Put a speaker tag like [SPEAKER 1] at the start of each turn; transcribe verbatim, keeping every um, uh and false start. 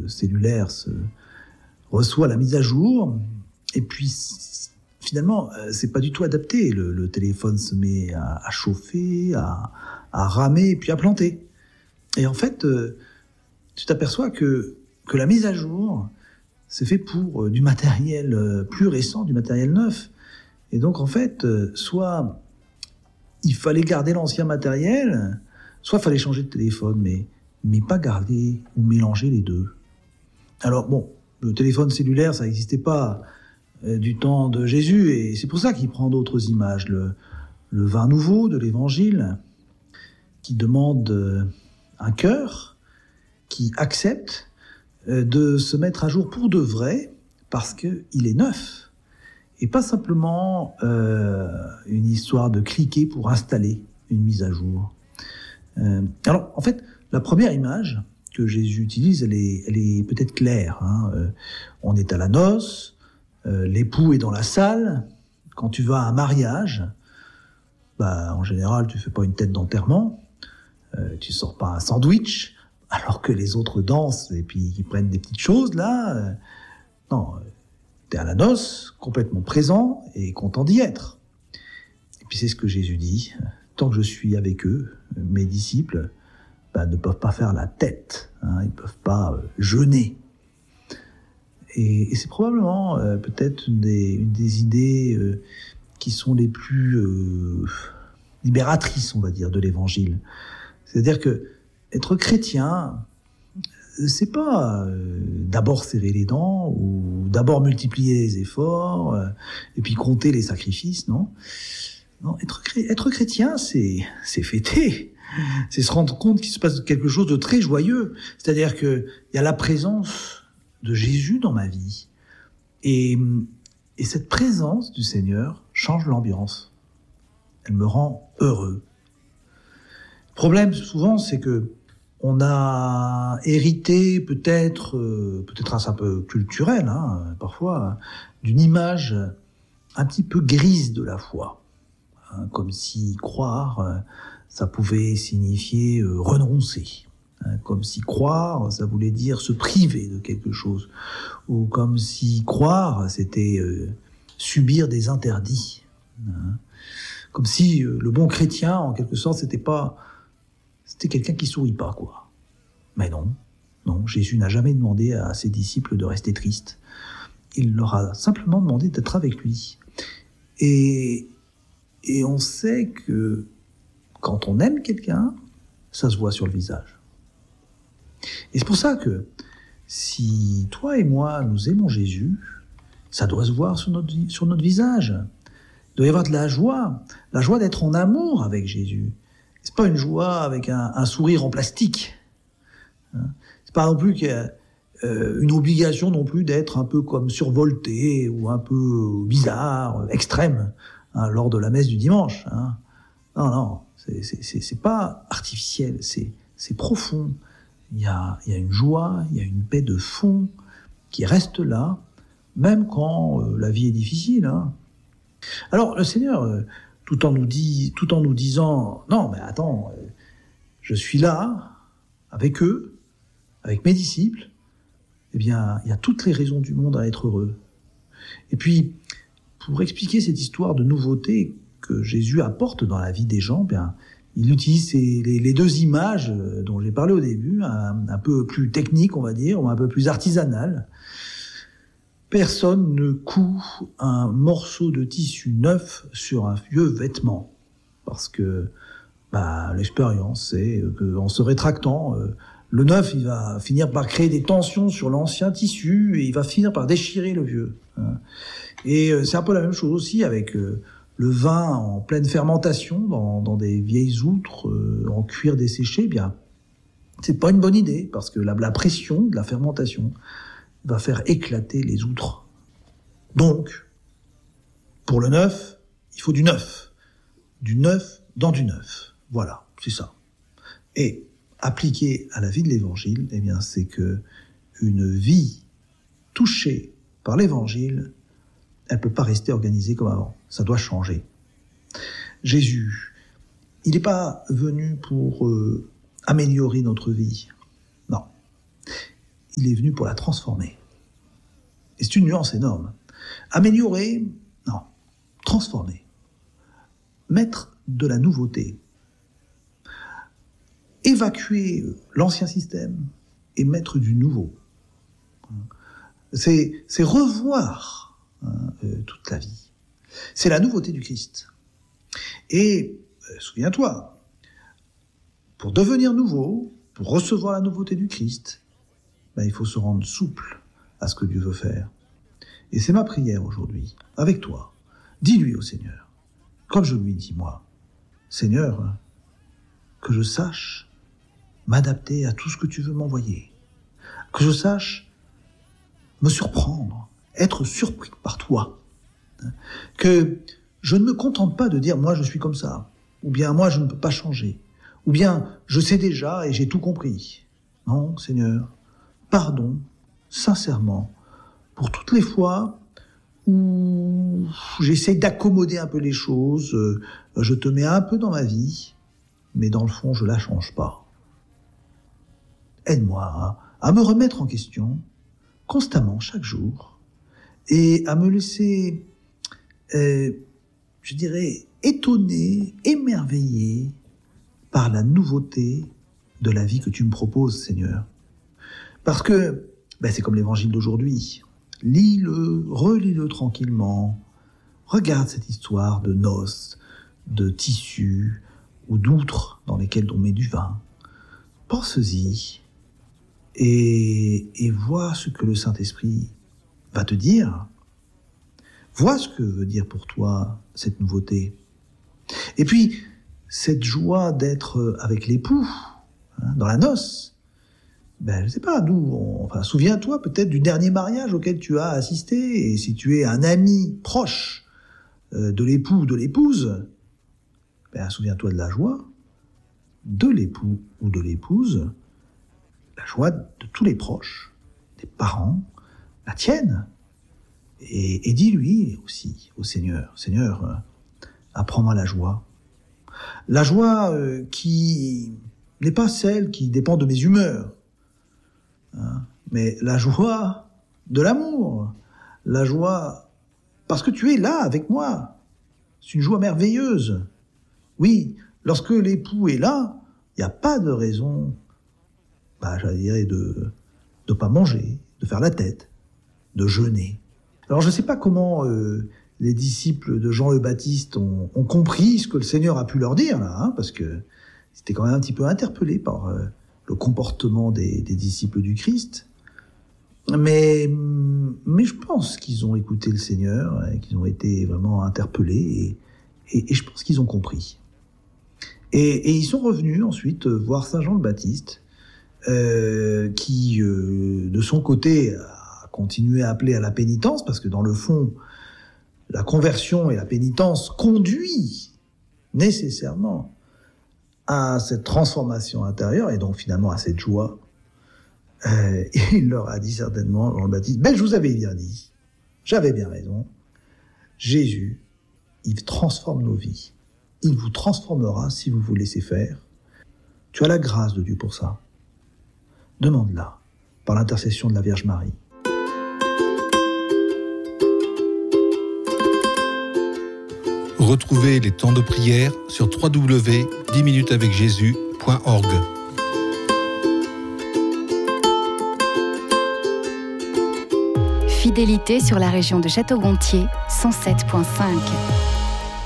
[SPEAKER 1] cellulaire se reçoit la mise à jour, et puis finalement, c'est pas du tout adapté. Le, le téléphone se met à, à chauffer, à, à ramer, et puis à planter. Et en fait, euh, tu t'aperçois que, que la mise à jour, c'est fait pour euh, du matériel euh, plus récent, du matériel neuf. Et donc, en fait, euh, soit il fallait garder l'ancien matériel, soit il fallait changer de téléphone, mais, mais pas garder ou mélanger les deux. Alors, bon, le téléphone cellulaire, ça n'existait pas euh, du temps de Jésus, et c'est pour ça qu'il prend d'autres images. Le, le vin nouveau de l'Évangile, qui demande euh, un cœur qui accepte euh, de se mettre à jour pour de vrai, parce qu'il est neuf. Et pas simplement euh, une histoire de cliquer pour installer une mise à jour. Euh, alors, en fait, la première image que Jésus utilise, elle est, elle est peut-être claire. Hein. Euh, on est à la noce, euh, l'époux est dans la salle. Quand tu vas à un mariage, bah, en général, tu fais pas une tête d'enterrement, euh, tu sors pas un sandwich, alors que les autres dansent et puis ils prennent des petites choses, là. Euh, non, t'es à la noce, complètement présent et content d'y être. Et puis c'est ce que Jésus dit, tant que je suis avec eux, mes disciples, bah, ne peuvent pas faire la tête, hein, ils ne peuvent pas euh, jeûner. Et, et c'est probablement euh, peut-être une des, une des idées euh, qui sont les plus euh, libératrices, on va dire, de l'Évangile. C'est-à-dire que être chrétien, c'est pas euh, d'abord serrer les dents ou d'abord multiplier les efforts euh, et puis compter les sacrifices, non. Non, être, être chrétien, c'est, c'est fêter. C'est se rendre compte qu'il se passe quelque chose de très joyeux. C'est-à-dire qu'il y a la présence de Jésus dans ma vie. Et, et cette présence du Seigneur change l'ambiance. Elle me rend heureux. Le problème, souvent, c'est que on a hérité peut-être, euh, peut-être un peu culturel, hein, parfois, d'une image un petit peu grise de la foi. Hein, comme si croire, euh, ça pouvait signifier euh, renoncer. Hein, comme si croire, ça voulait dire se priver de quelque chose. Ou comme si croire, c'était euh, subir des interdits. Hein, comme si euh, le bon chrétien, en quelque sorte, c'était pas... C'était quelqu'un qui sourit pas, quoi. Mais non, non, Jésus n'a jamais demandé à ses disciples de rester tristes. Il leur a simplement demandé d'être avec lui. Et, et on sait que quand on aime quelqu'un, ça se voit sur le visage. Et c'est pour ça que si toi et moi, nous aimons Jésus, ça doit se voir sur notre, sur notre visage. Il doit y avoir de la joie, la joie d'être en amour avec Jésus. C'est pas une joie avec un, un sourire en plastique. Hein. C'est pas non plus qu'il y a, euh, une obligation non plus d'être un peu comme survolté ou un peu bizarre, extrême, hein, lors de la messe du dimanche. Hein. Non, non, c'est, c'est, c'est, c'est pas artificiel, c'est, c'est profond. Il y a, il y a une joie, il y a une paix de fond qui reste là, même quand euh, la vie est difficile. Hein. Alors, le Seigneur... Euh, Tout en nous dit, tout en nous disant, non, mais attends, je suis là, avec eux, avec mes disciples, eh bien, il y a toutes les raisons du monde à être heureux. Et puis, pour expliquer cette histoire de nouveauté que Jésus apporte dans la vie des gens, eh bien, il utilise ces, les, les deux images dont j'ai parlé au début, un, un peu plus techniques, on va dire, ou un peu plus artisanales. Personne ne coud un morceau de tissu neuf sur un vieux vêtement. Parce que bah, l'expérience, c'est qu'en se rétractant, euh, le neuf, il va finir par créer des tensions sur l'ancien tissu et il va finir par déchirer le vieux. Hein. Et euh, c'est un peu la même chose aussi avec euh, le vin en pleine fermentation dans, dans des vieilles outres euh, en cuir desséché. Eh bien, c'est pas une bonne idée parce que la, la pression de la fermentation va faire éclater les outres. Donc, pour le neuf, il faut du neuf. Du neuf dans du neuf. Voilà, c'est ça. Et appliqué à la vie de l'Évangile, eh bien, c'est que une vie touchée par l'Évangile, elle ne peut pas rester organisée comme avant. Ça doit changer. Jésus, il n'est pas venu pour euh, améliorer notre vie. Non. il est venu pour la transformer. Et c'est une nuance énorme. Améliorer, non. Transformer. Mettre de la nouveauté. Évacuer l'ancien système et mettre du nouveau. C'est, c'est revoir hein, euh, toute la vie. C'est la nouveauté du Christ. Et, euh, souviens-toi, pour devenir nouveau, pour recevoir la nouveauté du Christ, ben, il faut se rendre souple à ce que Dieu veut faire. Et c'est ma prière aujourd'hui, avec toi. Dis-lui au Seigneur, comme je lui dis moi, Seigneur, que je sache m'adapter à tout ce que tu veux m'envoyer, que je sache me surprendre, être surpris par toi, que je ne me contente pas de dire moi je suis comme ça, ou bien moi je ne peux pas changer, ou bien je sais déjà et j'ai tout compris. Non, Seigneur, pardon, sincèrement, pour toutes les fois où j'essaie d'accommoder un peu les choses, euh, je te mets un peu dans ma vie, mais dans le fond, je la change pas. Aide-moi à, à me remettre en question, constamment, chaque jour, et à me laisser, euh, je dirais, étonner, émerveiller par la nouveauté de la vie que tu me proposes, Seigneur. Parce que, ben, c'est comme l'évangile d'aujourd'hui. Lis-le, relis-le tranquillement. Regarde cette histoire de noces, de tissus ou d'outres dans lesquelles on met du vin. Pense-y et, et vois ce que le Saint-Esprit va te dire. Vois ce que veut dire pour toi cette nouveauté. Et puis, cette joie d'être avec l'époux, hein, dans la noce, ben, je sais pas, nous, on, enfin, souviens-toi peut-être du dernier mariage auquel tu as assisté, et si tu es un ami proche euh, de l'époux ou de l'épouse, ben, souviens-toi de la joie de l'époux ou de l'épouse, la joie de tous les proches, des parents, la tienne, et, et dis-lui aussi au Seigneur, Seigneur, euh, apprends-moi la joie. La joie euh, qui n'est pas celle qui dépend de mes humeurs, hein, mais la joie de l'amour, la joie parce que tu es là avec moi. C'est une joie merveilleuse. Oui, lorsque l'époux est là, il n'y a pas de raison, bah, je dirais, de ne pas manger, de faire la tête, de jeûner. Alors je ne sais pas comment euh, les disciples de Jean le Baptiste ont, ont compris ce que le Seigneur a pu leur dire, là, hein, parce que c'était quand même un petit peu interpellé par euh, le comportement des, des disciples du Christ. Mais, mais je pense qu'ils ont écouté le Seigneur, et qu'ils ont été vraiment interpellés, et, et, et je pense qu'ils ont compris. Et, et ils sont revenus ensuite voir Saint Jean le Baptiste, euh, qui, euh, de son côté, a continué à appeler à la pénitence, parce que dans le fond, la conversion et la pénitence conduit nécessairement à cette transformation intérieure, et donc finalement à cette joie. Euh, et il leur a dit certainement, Jean le Baptiste, ben je vous avais bien dit, j'avais bien raison, Jésus, il transforme nos vies. Il vous transformera si vous vous laissez faire. Tu as la grâce de Dieu pour ça. Demande-la par l'intercession de la Vierge Marie.
[SPEAKER 2] Retrouvez les temps de prière sur w w w point dix minutes avec jésus point org.
[SPEAKER 3] Fidélité sur la région de Château-Gontier, cent sept virgule cinq.